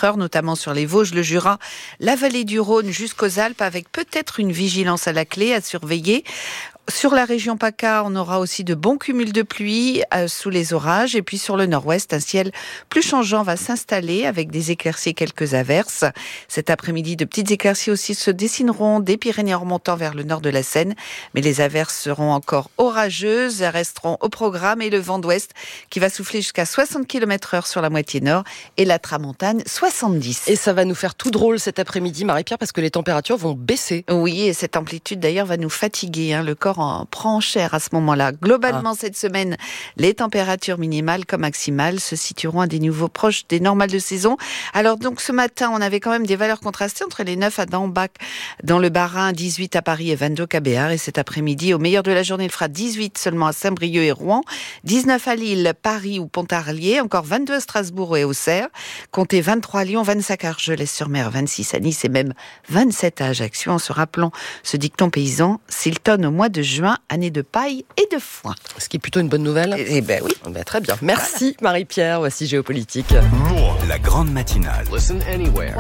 km/h, notamment sur les Vosges, le Jura, la vallée du Rhône jusqu'aux Alpes, avec peut-être une vigilance à la clé à surveiller. Sur la région PACA, on aura aussi de bons cumuls de pluie sous les orages. Et puis sur le nord-ouest, un ciel plus changeant va s'installer avec des éclaircies et quelques averses. Cet après-midi, de petites éclaircies aussi se dessineront des Pyrénées en remontant vers le nord de la Seine. Mais les averses seront encore orageuses, elles resteront au programme. Et le vent d'ouest qui va souffler jusqu'à 60 km/h sur la moitié nord et la tramontane 70. Et ça va nous faire tout drôle cet après-midi, Marie-Pierre, parce que les températures vont baisser. Oui, et cette amplitude d'ailleurs va nous fatiguer. Le corps en prend cher à ce moment-là. Globalement, cette semaine, les températures minimales comme maximales se situeront à des niveaux proches des normales de saison. Alors donc ce matin, on avait quand même des valeurs contrastées entre les 9 à Dambach dans le Bas-Rhin, 18 à Paris et 22 à Béart. Et cet après-midi, au meilleur de la journée, il fera 18 seulement à Saint-Brieuc et Rouen, 19 à Lille, Paris ou Pontarlier, encore 22 à Strasbourg et Auxerre, comptez 23 à Lyon, 25 à Argelès-sur-Mer, 26 à Nice et même 27 à Ajaccio. En se rappelant ce dicton paysan, s'il tonne au mois de juin, année de paille et de foin. Ce qui est plutôt une bonne nouvelle. Eh ben oui. Très bien. Merci Marie-Pierre. Voici Géopolitique. La grande matinale. Listen anywhere.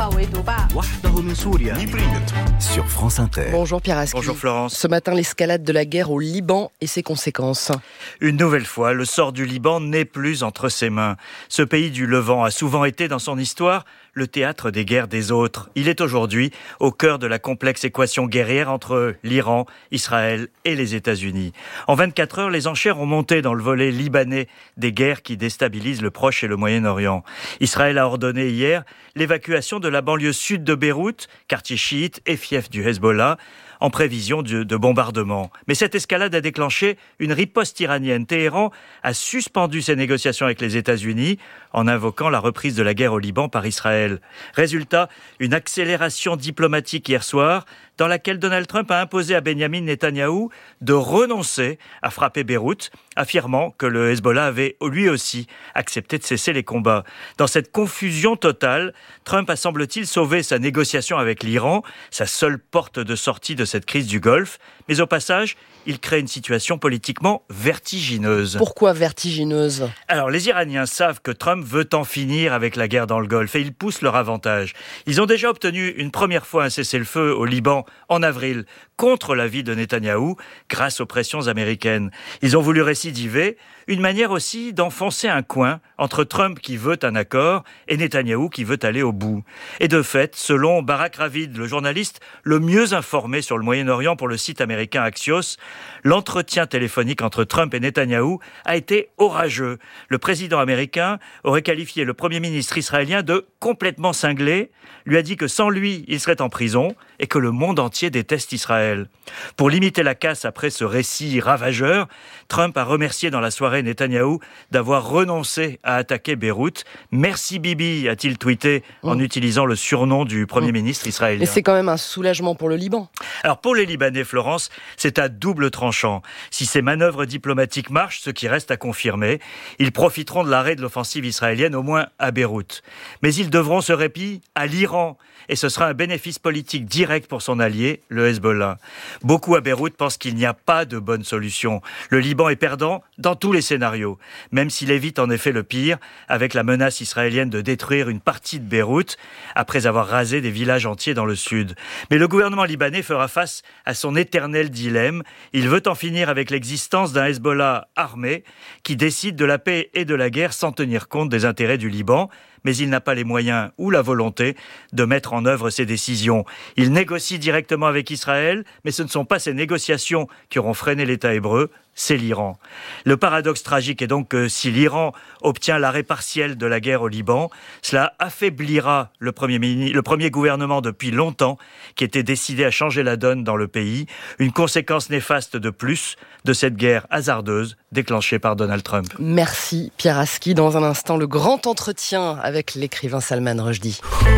Sur France Inter. Bonjour Pierre Asqui. Bonjour Florence. Ce matin, l'escalade de la guerre au Liban et ses conséquences. Une nouvelle fois, le sort du Liban n'est plus entre ses mains. Ce pays du Levant a souvent été dans son histoire le théâtre des guerres des autres. Il est aujourd'hui au cœur de la complexe équation guerrière entre l'Iran, Israël et les États-Unis. En 24 heures, les enchères ont monté dans le volet libanais des guerres qui déstabilisent le Proche et le Moyen-Orient. Israël a ordonné hier l'évacuation de la banlieue sud de Beyrouth, quartier chiite et fief du Hezbollah, en prévision de bombardements. Mais cette escalade a déclenché une riposte iranienne. Téhéran a suspendu ses négociations avec les États-Unis en invoquant la reprise de la guerre au Liban par Israël. Résultat, une accélération diplomatique hier soir dans laquelle Donald Trump a imposé à Benjamin Netanyahou de renoncer à frapper Beyrouth, affirmant que le Hezbollah avait lui aussi accepté de cesser les combats. Dans cette confusion totale, Trump a, semble-t-il, sauvé sa négociation avec l'Iran, sa seule porte de sortie de cette crise du Golfe, mais au passage, il crée une situation politiquement vertigineuse. Pourquoi vertigineuse ? Alors, les Iraniens savent que Trump veut en finir avec la guerre dans le Golfe et ils poussent leur avantage. Ils ont déjà obtenu une première fois un cessez-le-feu au Liban en avril, contre l'avis de Netanyahou, grâce aux pressions américaines. Ils ont voulu récidiver, une manière aussi d'enfoncer un coin entre Trump qui veut un accord et Netanyahou qui veut aller au bout. Et de fait, selon Barak Ravid, le journaliste le mieux informé sur le Moyen-Orient pour le site américain Axios, l'entretien téléphonique entre Trump et Netanyahou a été orageux. Le président américain aurait qualifié le Premier ministre israélien de complètement cinglé, lui a dit que sans lui, il serait en prison et que le monde entier déteste Israël. Pour limiter la casse après ce récit ravageur, Trump a remercié dans la soirée Netanyahou d'avoir renoncé à attaquer Beyrouth. Merci Bibi, a-t-il tweeté en utilisant le surnom du Premier ministre israélien. Mais c'est quand même un soulagement pour le Liban. Alors pour les Libanais, Florence, c'est à double tranchant. Si ces manœuvres diplomatiques marchent, ce qui reste à confirmer, ils profiteront de l'arrêt de l'offensive israélienne au moins à Beyrouth. Mais ils devront ce répit à l'Iran et ce sera un bénéfice politique direct pour son allié, le Hezbollah. Beaucoup à Beyrouth pensent qu'il n'y a pas de bonne solution. Le Liban est perdant dans tous les scénarios, même s'il évite en effet le pire, avec la menace israélienne de détruire une partie de Beyrouth, après avoir rasé des villages entiers dans le sud. Mais le gouvernement libanais fera face à son éternel dilemme. Il veut en finir avec l'existence d'un Hezbollah armé, qui décide de la paix et de la guerre sans tenir compte des intérêts du Liban, mais il n'a pas les moyens ou la volonté de mettre en œuvre ses décisions. Il négocie directement avec Israël, mais ce ne sont pas ces négociations qui auront freiné l'État hébreu, c'est l'Iran. Le paradoxe tragique est donc que si l'Iran obtient l'arrêt partiel de la guerre au Liban, cela affaiblira le premier gouvernement depuis longtemps qui était décidé à changer la donne dans le pays, une conséquence néfaste de plus de cette guerre hasardeuse déclenchée par Donald Trump. Merci Pierre Asqui. Dans un instant, le grand entretien avec l'écrivain Salman Rushdie.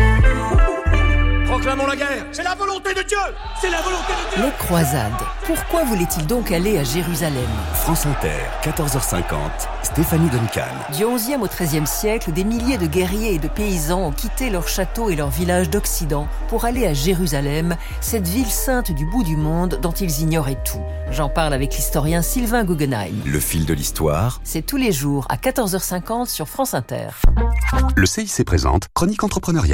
Proclamons la guerre. C'est la volonté de Dieu. C'est la volonté de Dieu. Les croisades. Pourquoi voulait-il donc aller à Jérusalem ? France Inter, 14h50, Stéphanie Duncan. Du XIe au XIIIe siècle, des milliers de guerriers et de paysans ont quitté leurs châteaux et leurs villages d'Occident pour aller à Jérusalem, cette ville sainte du bout du monde dont ils ignoraient tout. J'en parle avec l'historien Sylvain Guggenheim. Le fil de l'histoire. C'est tous les jours à 14h50 sur France Inter. Le CIC présente Chronique entrepreneuriale.